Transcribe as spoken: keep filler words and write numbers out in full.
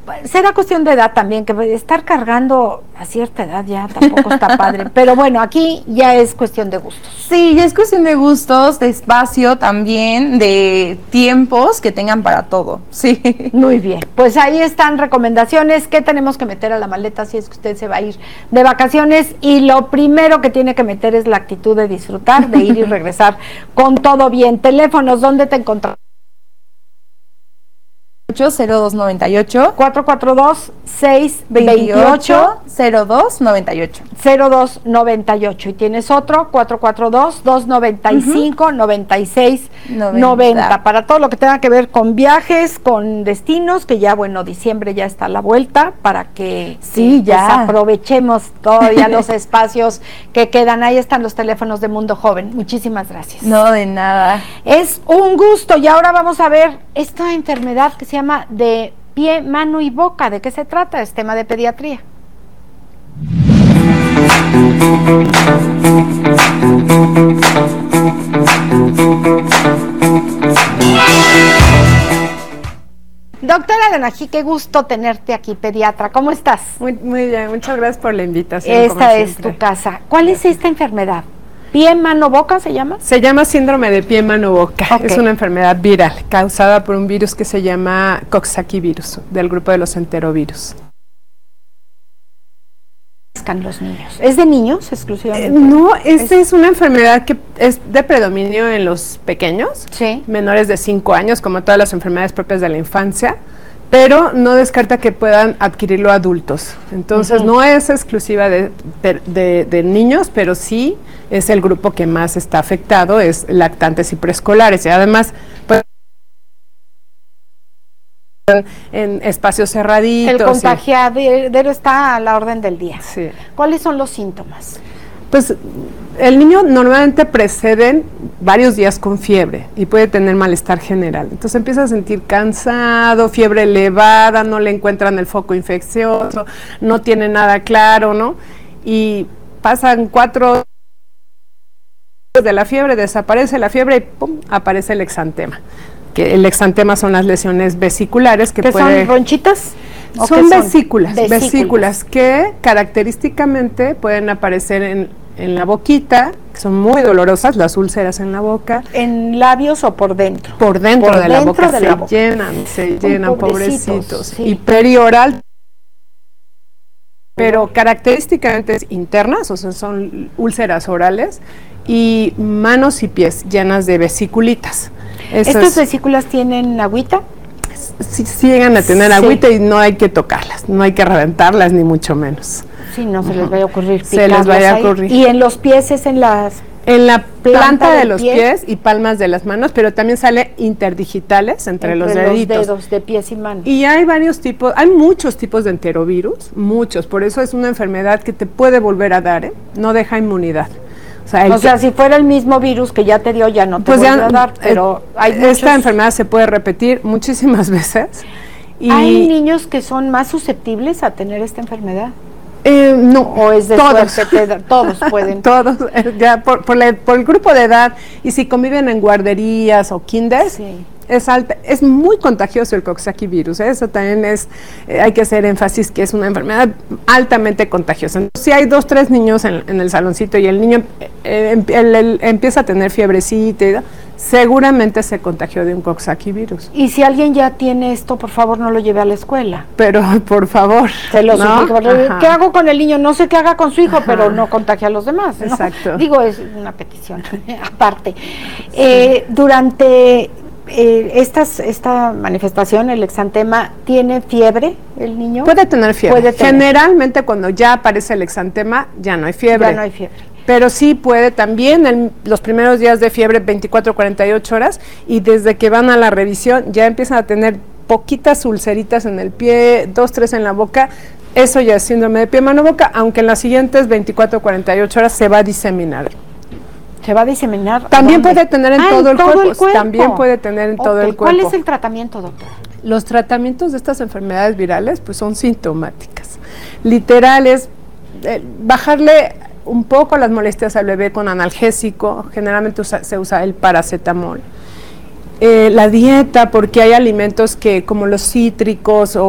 será cuestión de edad también, que estar cargando a cierta edad ya tampoco está padre, pero bueno, aquí ya es cuestión de gustos. Sí, ya es cuestión de gustos, de espacio también, de tiempos que tengan para todo, sí. Muy bien, pues ahí están recomendaciones que tenemos que meter a la maleta si es que usted se va a ir de vacaciones, y lo primero que tiene que meter es la actitud de disfrutar, de ir y regresar con todo bien. Teléfonos, ¿dónde te encontramos? cero dos noventa y ocho cuatro cuatro dos, seis dos ocho cero dos noventa y ocho cero dos noventa y ocho, y tienes otro cuatro cuatro dos, dos noventa y cinco, uh-huh. noventa y seis noventa, para todo lo que tenga que ver con viajes, con destinos, que ya bueno, diciembre ya está a la vuelta, para que sí, ya pues, aprovechemos todavía los espacios que quedan. Ahí están los teléfonos de Mundo Joven. Muchísimas gracias. No, de nada. Es un gusto, y ahora vamos a ver esta enfermedad que se llama de pie, mano y boca. ¿De qué se trata? Es tema de pediatría. Doctora Donají, qué gusto tenerte aquí, pediatra. ¿Cómo estás? Muy, muy bien, muchas gracias por la invitación. Esta es tu casa. ¿Cuál es esta enfermedad? ¿Pie, mano, boca se llama? Se llama síndrome de pie, mano, boca. Okay. Es una enfermedad viral causada por un virus que se llama Coxsackie virus, del grupo de los enterovirus. Los niños. ¿Es de niños exclusivamente? Eh, no, esta es, es una enfermedad que es de predominio en los pequeños, sí, menores de cinco años, como todas las enfermedades propias de la infancia, pero no descarta que puedan adquirirlo adultos. Entonces, uh-huh. no es exclusiva de, de, de, de niños, pero sí es el grupo que más está afectado, es lactantes y preescolares. Y además, pues, en espacios cerraditos. El contagiadero está a la orden del día. Sí. ¿Cuáles son los síntomas? Pues el niño normalmente preceden varios días con fiebre y puede tener malestar general. Entonces empieza a sentir cansado, fiebre elevada, no le encuentran el foco infeccioso, no tiene nada claro, ¿no? Y pasan cuatro días de la fiebre, desaparece la fiebre y ¡pum!, aparece el exantema. Que el exantema son las lesiones vesiculares que ¿Qué puede, son ronchitas? Son vesículas, vesículas, vesículas que característicamente pueden aparecer en, en la boquita, que son muy dolorosas, las úlceras en la boca. ¿En labios o por dentro? Por dentro por de la dentro boca, de se la boca. llenan, se Son llenan, pobrecitos, pobrecitos. Sí. Y perioral, pero característicamente internas, o sea, son úlceras orales, y manos y pies llenas de vesiculitas. Esas, ¿estas vesículas tienen agüita? Sí, sí llegan a tener sí. agüita y no hay que tocarlas, no hay que reventarlas ni mucho menos. Sí, no se les vaya a ocurrir Se les vaya a ocurrir. ¿Y en los pies es en las en la planta, planta de los pie? pies y palmas de las manos, pero también sale interdigitales entre, entre los deditos. los dedos de pies y manos. Y hay varios tipos, hay muchos tipos de enterovirus, muchos, por eso es una enfermedad que te puede volver a dar, ¿eh? No deja inmunidad. O sea, o sea, si fuera el mismo virus que ya te dio, ya no te pues vuelve a dar, pero eh, hay esta muchos... enfermedad se puede repetir muchísimas veces. Y ¿hay niños que son más susceptibles a tener esta enfermedad? Eh, no, o es de todos, suerte, te, todos pueden. Todos, ya por, por, la, por el grupo de edad, y si conviven en guarderías o kinders, sí. es alta, es muy contagioso el Coxsackie virus, ¿eh? Eso también es, eh, hay que hacer énfasis que es una enfermedad altamente contagiosa. Entonces, si hay dos, tres niños en, en el saloncito y el niño eh, em, el, el, empieza a tener fiebrecita y seguramente se contagió de un Coxsackie virus. Y si alguien ya tiene esto, por favor no lo lleve a la escuela. Pero, por favor. Se lo ¿no? suplico. ¿Qué hago con el niño? No sé qué haga con su hijo, ajá, pero no contagie a los demás, ¿no? Exacto. Digo, es una petición aparte. Sí. Eh, durante eh, estas, esta manifestación, el exantema, ¿tiene fiebre el niño? Puede tener fiebre. Puede tener. Generalmente cuando ya aparece el exantema, ya no hay fiebre. Ya no hay fiebre. Pero sí puede también en los primeros días de fiebre, veinticuatro a cuarenta y ocho horas, y desde que van a la revisión ya empiezan a tener poquitas ulceritas en el pie, dos, tres en la boca. Eso ya es síndrome de pie, mano, boca, aunque en las siguientes veinticuatro a cuarenta y ocho horas se va a diseminar. ¿Se va a diseminar? También ¿dónde? puede tener en, ah, todo, en el todo cuerpo. el cuerpo. También puede tener en okay. todo el cuerpo. ¿Cuál es el tratamiento, doctor? Los tratamientos de estas enfermedades virales pues son sintomáticas. Literal es eh, bajarle un poco las molestias al bebé con analgésico, generalmente usa, se usa el paracetamol. Eh, la dieta, porque hay alimentos que como los cítricos o